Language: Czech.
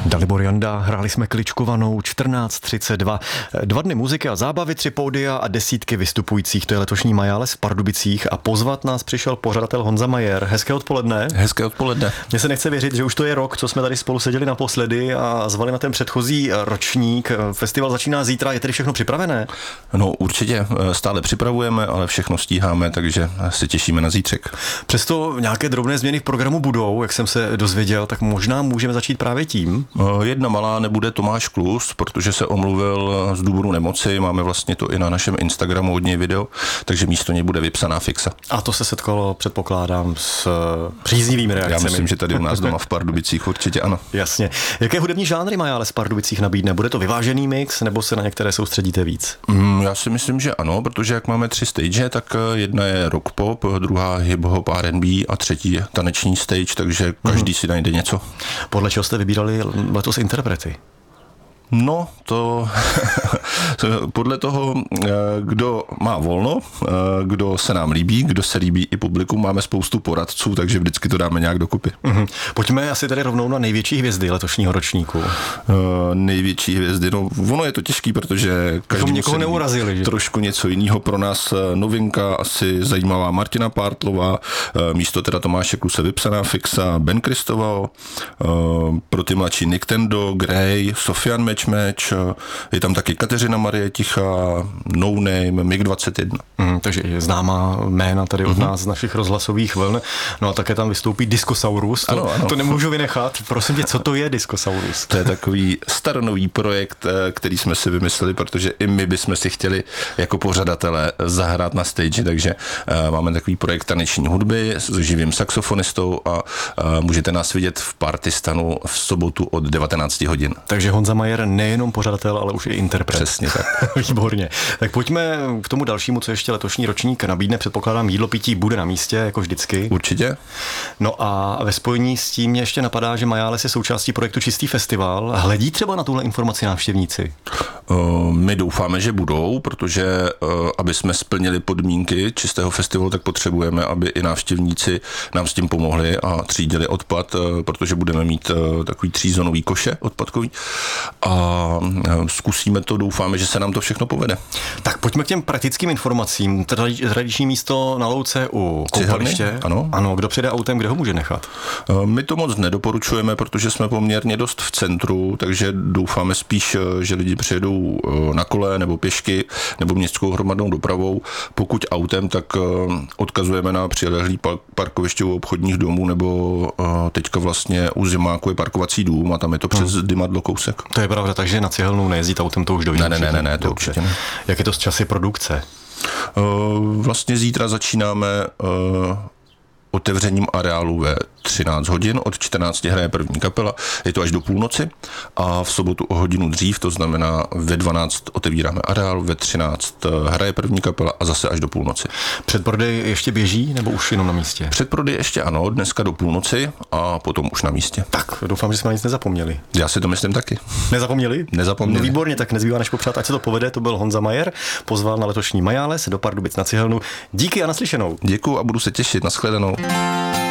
Dalibor Janda, hráli jsme kličkovanou 14:32. 2 dny muziky a zábavy, 3 pódia a desítky vystupujících. To je letošní Majáles v Pardubicích a pozvat nás přišel pořadatel Honza Majer. Hezké odpoledne. Hezké odpoledne. Mně se nechce věřit, že už to je rok, co jsme tady spolu seděli naposledy a zvali na ten předchozí ročník. Festival začíná zítra, je tedy všechno připravené? No určitě, stále připravujeme, ale všechno stíháme, takže se těšíme na zítřek. Přesto nějaké drobné změny v programu budou, jak jsem se dozvěděl, tak možná můžeme začít právě tím. Jedna malá, nebude Tomáš Klus, protože se omluvil z důvodu nemoci, máme vlastně to i na našem Instagramu od něj video, takže místo něj bude vypsaná fixa. A to se setkalo, předpokládám, s příznivými reakcemi. Já myslím, že tady u nás doma v Pardubicích určitě ano. Jasně. Jaké hudební žánry Majáles v Pardubicích nabídne? Bude to vyvážený mix, nebo se na některé soustředíte víc? Já si myslím, že ano, protože jak máme 3 stage, tak jedna je rock pop, druhá hip-hop R&B a třetí je taneční stage, takže každý si najde něco. Podle čeho jste vybírali letos interprety? No, to podle toho, kdo má volno, kdo se nám líbí, kdo se líbí i publiku, máme spoustu poradců, takže vždycky to dáme nějak dokupy. Pojďme asi tady rovnou na největší hvězdy letošního ročníku. Největší hvězdy, no ono je to těžký, protože každý někoho neurazili, že? Trošku něco jiného. Pro nás novinka asi zajímavá Martina Pártlová, místo teda Tomáše Kluse vypsaná fixa Ben Kristoval, pro ty mladší Nick Tendo, Grey, Sofian Match, je tam taky Kateřina Marie Tichá, No Name, MiG-21. Takže je známá jména tady od nás z našich rozhlasových vln. No a také tam vystoupí Diskosaurus. Ano. To nemůžu vynechat. Prosím tě, co to je Diskosaurus? To je takový staronový projekt, který jsme si vymysleli, protože i my bychom si chtěli jako pořadatelé zahrát na stage, takže máme takový projekt taneční hudby s živým saxofonistou a můžete nás vidět v Partystanu v sobotu od 19 hodin. Takže Honza Majer nejenom pořadatel, ale už i interpret. Přesně tak. Výborně. Tak pojďme k tomu dalšímu, co ještě letošní ročník nabídne. Předpokládám, jídlo, pití bude na místě, jako vždycky. Určitě. No a ve spojení s tím mě ještě napadá, že Majáles je součástí projektu Čistý festival. Hledí třeba na tuhle informaci návštěvníci? My doufáme, že budou, protože aby jsme splnili podmínky Čistého festivalu, tak potřebujeme, aby i návštěvníci nám s tím pomohli a třídili odpad, protože budeme mít takový 3zónový koše odpadkový. A zkusíme to, doufáme, že se nám to všechno povede. Tak pojďme k těm praktickým informacím. Tradiční místo na louce u koupaliště. Ano, kdo přijde autem, kde ho může nechat? My to moc nedoporučujeme, protože jsme poměrně dost v centru, takže doufáme spíš, že lidi přijedou na kole nebo pěšky nebo městskou hromadnou dopravou. Pokud autem, tak odkazujeme na přilehlý parkoviště u obchodních domů nebo teďka vlastně u Zimáku je parkovací dům a tam je to přes Dymadlo kousek. To je pravda, takže na Cihelnou nejezdít autem, to už dojde. Ne, to určitě ne. Jak je to s časy produkce? Vlastně zítra začínáme otevřením areálu ve 13 hodin, od 14 hraje první kapela, je to až do půlnoci a v sobotu o hodinu dřív, to znamená ve 12 otevíráme areál, ve 13 hraje první kapela a zase až do půlnoci. Předprodej ještě běží nebo už jenom na místě? Předprodej ještě ano, dneska do půlnoci a potom už na místě. Tak, doufám, že jsme na nic nezapomněli. Já si to myslím taky. Nezapomněli? Nezapomněli. No, výborně, tak nezbývá než popřát, ať se to povede, to byl Honza Majer, pozval na letošní Majáles do Pardubic na Cihelnu. Díky a naslyšenou. Děkuju a budu se těšit, nashledanou.